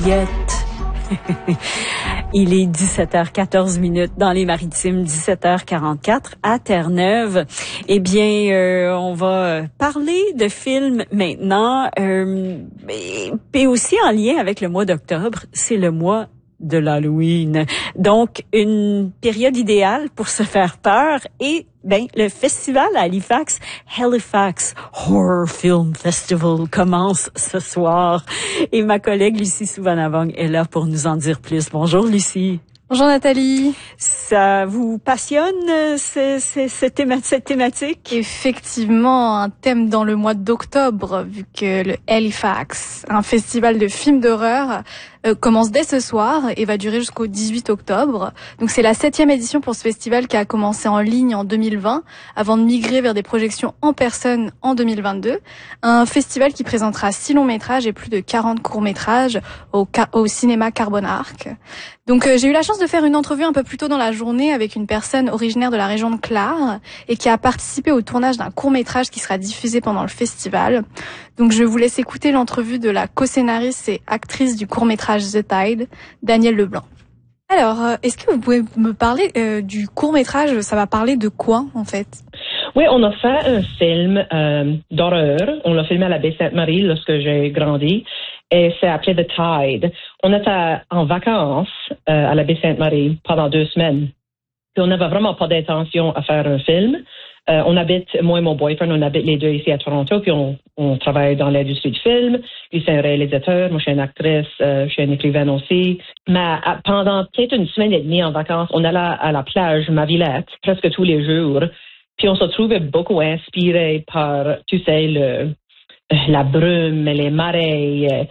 Juliette. Il est 17h14 dans les Maritimes, 17h44 à Terre-Neuve. Eh bien, on va parler de films maintenant, et aussi en lien avec le mois d'octobre. C'est le mois de l'Halloween. Donc, une période idéale pour se faire peur. Et, le festival à Halifax Horror Film Festival commence ce soir. Et ma collègue Lucie Souvanavong est là pour nous en dire plus. Bonjour, Lucie. Bonjour Nathalie. Ça vous passionne, cette thématique? Effectivement, un thème dans le mois d'octobre, vu que le Halifax, un festival de films d'horreur, commence dès ce soir et va durer jusqu'au 18 octobre. Donc c'est la 7e édition pour ce festival qui a commencé en ligne en 2020, avant de migrer vers des projections en personne en 2022. Un festival qui présentera 6 longs métrages et plus de 40 courts métrages au cinéma Carbon Arc. Donc j'ai eu la chance de faire une entrevue un peu plus tôt dans la journée avec une personne originaire de la région de Clare et qui a participé au tournage d'un court-métrage qui sera diffusé pendant le festival. Donc je vous laisse écouter l'entrevue de la co-scénariste et actrice du court-métrage The Tide, Danielle Leblanc. Alors, est-ce que vous pouvez me parler du court-métrage? Ça va parler de quoi en fait? Oui, on a fait un film d'horreur. On l'a filmé à la baie Sainte-Marie lorsque j'ai grandi. Et c'est appelé The Tide. On était en vacances à la baie Sainte-Marie pendant 2 semaines. Puis on n'avait vraiment pas d'intention à faire un film. On habite, moi et mon boyfriend, on habite les deux ici à Toronto, puis on travaille dans l'industrie du film. Lui, c'est un réalisateur, moi, je suis une actrice, je suis une écrivaine aussi. Mais pendant peut-être 1 semaine et demie en vacances, on allait à la plage Mavillette presque tous les jours. Puis on se trouvait beaucoup inspiré par, tu sais, la brume, les marées,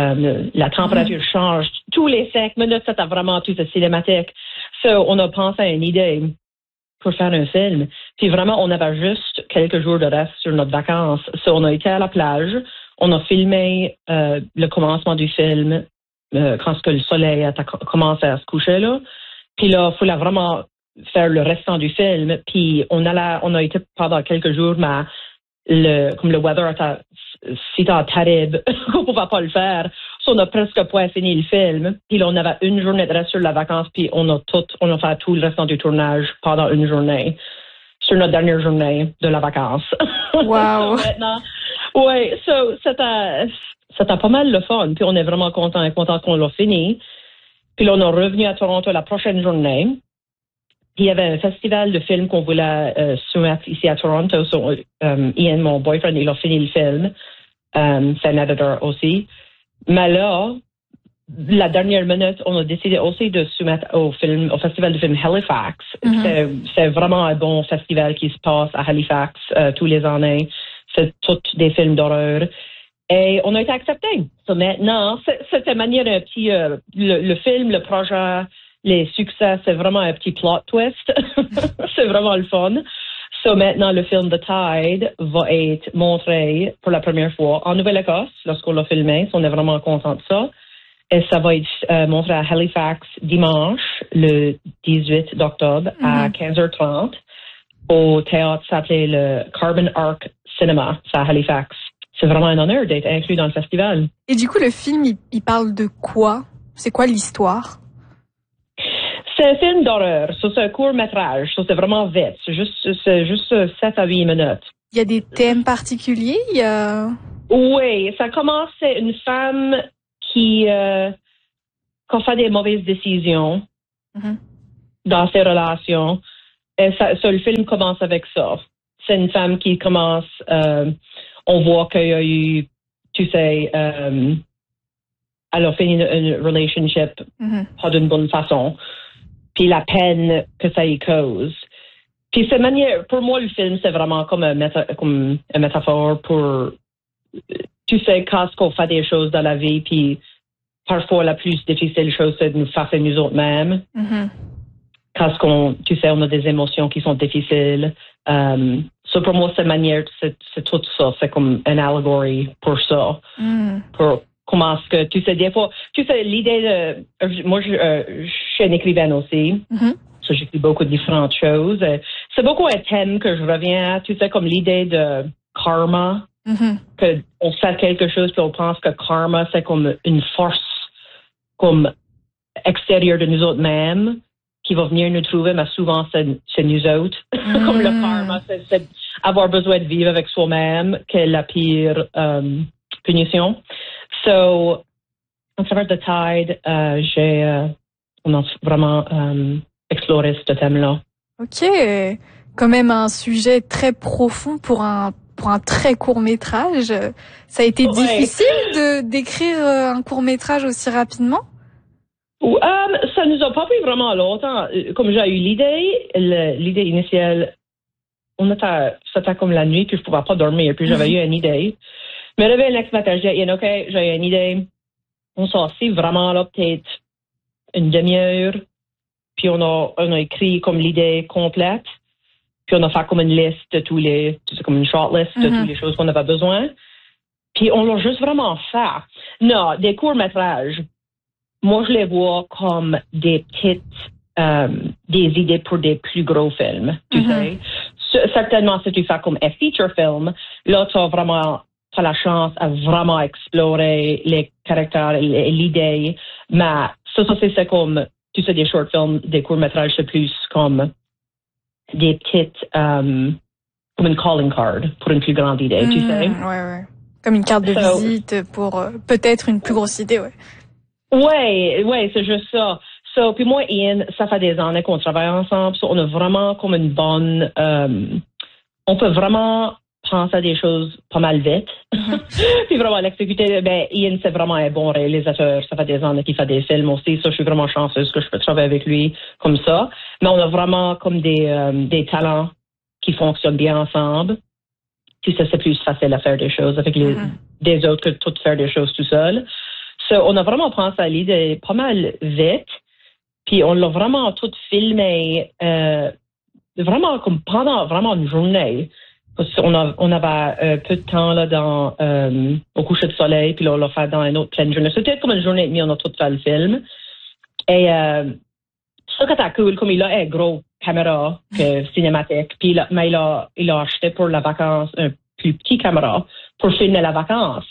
la température change. Tous les 5 minutes, c'était vraiment tout cinématique. On a pensé à une idée pour faire un film. Puis vraiment, on avait juste quelques jours de reste sur notre vacances. On a été à la plage, on a filmé le commencement du film quand le soleil a commencé à se coucher là. Puis là, il fallait vraiment faire le restant du film. Puis on a été pendant quelques jours, mais comme le weather était si terrible qu'on ne pouvait pas le faire. On a presque pas fini le film. Puis là, on avait 1 journée de reste sur la vacance, puis on a fait tout le restant du tournage pendant 1 journée, sur notre dernière journée de la vacance. Wow! Maintenant, oui, c'était pas mal le fun. Puis on est vraiment content qu'on l'a fini. Puis là, on est revenu à Toronto la prochaine journée. Puis il y avait un festival de films qu'on voulait soumettre ici à Toronto. Ian, mon boyfriend, il a fini le film. C'est un éditeur aussi. Mais là, la dernière minute, on a décidé aussi de soumettre au festival de films Halifax. C'est vraiment un bon festival qui se passe à Halifax tous les années. C'est tous des films d'horreur. Et on a été acceptés. Maintenant, c'était manière un petit, le film, le projet, les succès, c'est vraiment un petit plot twist. C'est vraiment le fun. Maintenant, le film The Tide va être montré pour la première fois en Nouvelle-Écosse lorsqu'on l'a filmé. On est vraiment content de ça. Et ça va être montré à Halifax dimanche, le 18 octobre, à 15h30, au théâtre s'appelait le Carbon Arc Cinema, c'est à Halifax. C'est vraiment un honneur d'être inclus dans le festival. Et du coup, le film, il parle de quoi? C'est quoi l'histoire? C'est un film d'horreur. C'est un court-métrage. C'est vraiment vite. C'est juste 7 à 8 minutes. Il y a des thèmes particuliers? Oui, ça commence, c'est une femme qui fait des mauvaises décisions dans ses relations. Et le film commence avec ça. C'est une femme qui commence, on voit qu'il y a eu, tu sais, elle a fait une relationship pas d'une bonne façon. Puis la peine que ça y cause. Puis cette manière, pour moi, le film, c'est vraiment comme une métaphore pour, tu sais, quand on fait des choses dans la vie, puis parfois la plus difficile chose, c'est de nous faire nous autres mêmes. Quand tu sais, on a des émotions qui sont difficiles. Pour moi, cette manière, c'est tout ça. C'est comme une allégorie pour ça. Pour comment est-ce que, tu sais, des fois, tu sais, l'idée de, moi, je suis une écrivaine aussi. J'écris beaucoup de différentes choses. C'est beaucoup un thème que je reviens à, tu sais, comme l'idée de karma, que on fait quelque chose puis on pense que karma, c'est comme une force comme extérieur de nous autres mêmes qui va venir nous trouver, mais souvent c'est nous autres. Comme le karma, c'est avoir besoin de vivre avec soi-même qui est la pire punition. So, à travers The Tide, on a vraiment exploré ce thème-là. Ok, quand même un sujet très profond pour un très court métrage. Ça a été difficile d'écrire un court métrage aussi rapidement? Ça nous a pas pris vraiment longtemps. Comme j'ai eu l'idée initiale, c'était comme la nuit, puis je pouvais pas dormir, puis j'avais eu une idée. Mais le next matin, j'ai dit, OK, j'ai une idée. On s'est assis vraiment là, peut-être une demi-heure, puis on a écrit comme l'idée complète, puis on a fait comme une liste de comme une shortlist de toutes les choses qu'on avait besoin. Puis on l'a juste vraiment fait. Non, des courts-métrages, moi, je les vois comme des petites, des idées pour des plus gros films, tu sais. Certainement, si tu fais comme un feature film, là, t'as la chance à vraiment explorer les caractères et l'idée. Mais ça, c'est comme, tu sais, des short films, des courts-métrages, c'est plus comme des petites, comme une calling card pour une plus grande idée, tu sais. Ouais. Comme une carte de visite pour peut-être une plus grosse idée, ouais. Ouais, c'est juste ça. So, puis moi et Ian, ça fait des années qu'on travaille ensemble. So, on a vraiment comme une bonne... on peut vraiment penser à des choses pas mal vite. Puis vraiment l'exécuter. Ian, c'est vraiment un bon réalisateur. Ça fait des années qu'il fait des films aussi. Ça, je suis vraiment chanceuse que je peux travailler avec lui comme ça. Mais on a vraiment comme des talents qui fonctionnent bien ensemble. Puis ça, c'est plus facile à faire des choses avec des autres que tout faire des choses tout seul. So, on a vraiment pensé à l'idée pas mal vite, puis on l'a vraiment tout filmé vraiment comme pendant vraiment une journée. Parce qu'on avait peu de temps là au coucher de soleil, puis là on l'a fait dans une autre pleine journée. C'était comme une journée et demie, on a tout fait le film. Et ça qui était cool, comme il a une grosse caméra cinématique, puis mais il a acheté pour la vacance un plus petit caméra pour filmer la vacance.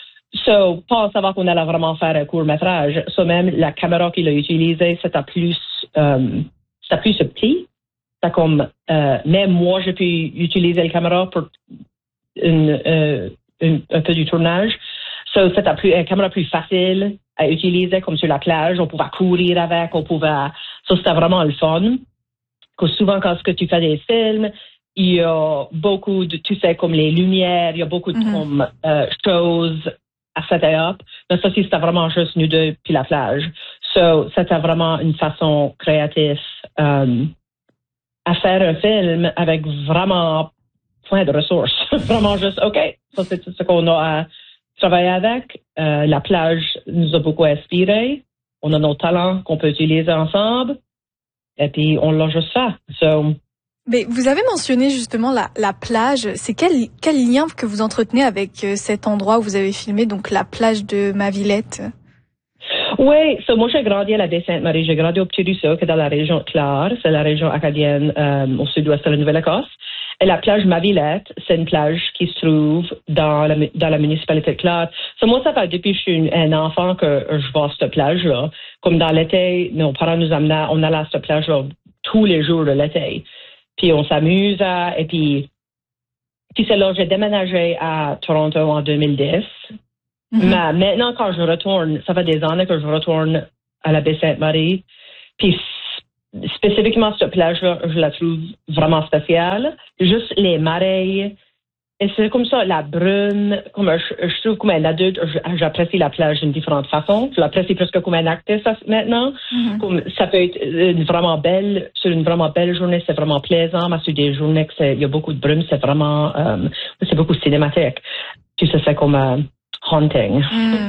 So, pas savoir qu'on allait vraiment faire un court-métrage. So, même la caméra qu'il a utilisée, c'était plus petit. C'est comme, même moi, j'ai pu utiliser la caméra pour un peu du tournage. So, c'était une caméra plus facile à utiliser, comme sur la plage. On pouvait courir avec, ça, c'était vraiment le fun. Que souvent, quand tu fais des films, il y a beaucoup de, tu sais, comme les lumières, il y a beaucoup de choses à set up. Mais ça, c'était vraiment juste nous deux puis la plage. So, c'était vraiment une façon créative à faire un film avec vraiment plein de ressources. Vraiment juste, OK, ça c'est tout ce qu'on a à travailler avec. La plage nous a beaucoup inspiré. On a nos talents qu'on peut utiliser ensemble. Et puis, on l'a juste fait. So, mais vous avez mentionné justement la plage. C'est quel lien que vous entretenez avec cet endroit où vous avez filmé, donc la plage de Mavillette? Oui, moi j'ai grandi à la Baie-Sainte-Marie. J'ai grandi au Petit-Ruisseau, qui est dans la région de Clare. C'est la région acadienne au sud-ouest de la Nouvelle-Écosse. Et la plage Mavillette, c'est une plage qui se trouve dans la municipalité de Clare. Moi, ça fait depuis que je suis un enfant que je vais à cette plage-là. Comme dans l'été, nos parents nous amenaient, on allait à cette plage-là tous les jours de l'été. Puis on s'amuse et puis c'est là que j'ai déménagé à Toronto en 2010. Mais maintenant, quand je retourne, ça fait des années que je retourne à la Baie-Sainte-Marie. Puis spécifiquement cette plage-là, je la trouve vraiment spéciale. Juste les marées. Et c'est comme ça, la brume, comme je trouve comme un adulte, j'apprécie la plage d'une différente façon. Je l'apprécie presque comme un acteur maintenant. Comme ça peut être vraiment belle, sur une vraiment belle journée, c'est vraiment plaisant, mais sur des journées il y a beaucoup de brume, c'est vraiment, c'est beaucoup cinématique. Puis ça, c'est comme haunting.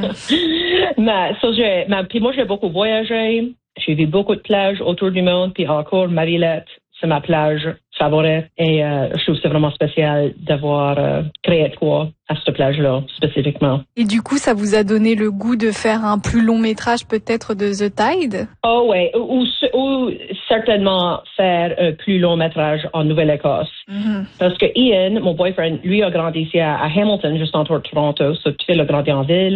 Puis moi, j'ai beaucoup voyagé. J'ai vu beaucoup de plages autour du monde, puis encore Mavillette, c'est ma plage favorite. Et je trouve que c'est vraiment spécial d'avoir créé de quoi à cette plage-là, spécifiquement. Et du coup, ça vous a donné le goût de faire un plus long métrage peut-être de The Tide? Oh oui, ou certainement faire un plus long métrage en Nouvelle-Écosse. Parce que Ian, mon boyfriend, lui a grandi ici à Hamilton, juste en dehors de Toronto. So, tu sais, il a grandi en ville.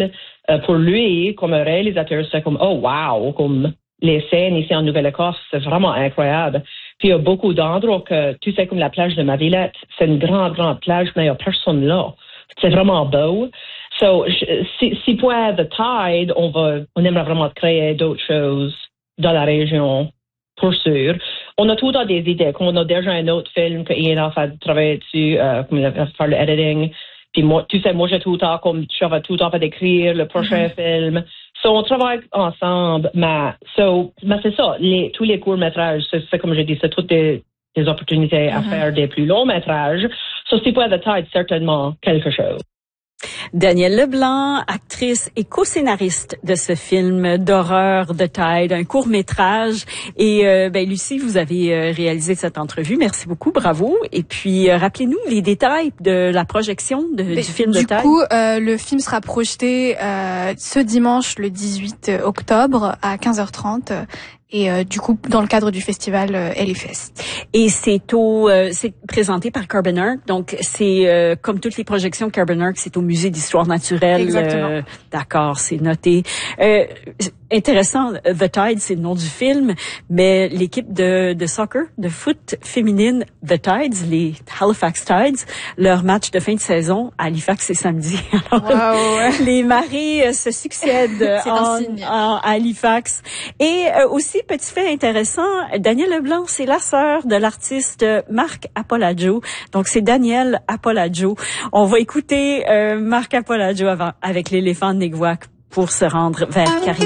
pour lui, comme réalisateur, c'est comme, oh wow, comme les scènes ici en Nouvelle-Écosse, c'est vraiment incroyable. Puis il y a beaucoup d'endroits que, tu sais, comme la plage de Mavillette, c'est une grande plage, mais il n'y a personne là. C'est vraiment beau. So, si pour The Tide, on aimerait vraiment créer d'autres choses dans la région, pour sûr. On a tout dans des idées. Comme on a déjà un autre film que Ian a fait travailler dessus, comme il a fait le editing. Puis moi, tu sais, moi j'ai tout le temps, comme je vais tout le temps d'écrire le prochain film. So, on travaille ensemble, mais c'est ça. Tous les courts-métrages, c'est comme j'ai dit, c'est toutes des opportunités à faire des plus longs métrages. So, si pour The Tide, certainement quelque chose. Danielle Leblanc, actrice et co-scénariste de ce film d'horreur The Tide, un court-métrage. Et Lucie, vous avez réalisé cette entrevue. Merci beaucoup, bravo. Et puis, rappelez-nous les détails de la projection du film The Tide. Du coup, le film sera projeté ce dimanche, le 18 octobre, à 15h30. Et du coup, dans le cadre du festival Hellfest. Et c'est présenté par Carbon Arc, donc c'est comme toutes les projections Carbon Arc, c'est au Musée d'histoire naturelle. Exactement. D'accord, c'est noté. Intéressant, The Tide, c'est le nom du film, mais l'équipe de soccer, de foot féminine, The Tides, les Halifax Tides, leur match de fin de saison à Halifax, c'est samedi. Alors, les marées se succèdent à Halifax. Et aussi, petit fait intéressant, Danielle Leblanc, c'est la sœur de l'artiste Marc Apolladjo. Donc, c'est Danielle Apolladjo. On va écouter Marc Apolladjo avec l'éléphant de Neguac pour se rendre vers Carrie.